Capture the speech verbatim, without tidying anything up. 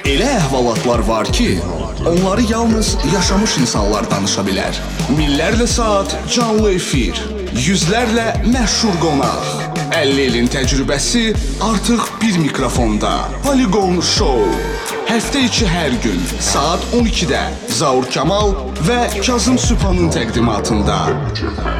Elə əhvalatlar var ki, onları yalnız yaşamış insanlar danışa bilər. Minlərlə saat canlı efir, yüzlərlə məşhur qonaq. əlli ilin təcrübəsi artıq bir mikrofonda. Polygon Show. Həftə içi hər gün saat on ikidə Zaur Kamal və Kazım Sübhanın təqdimatında.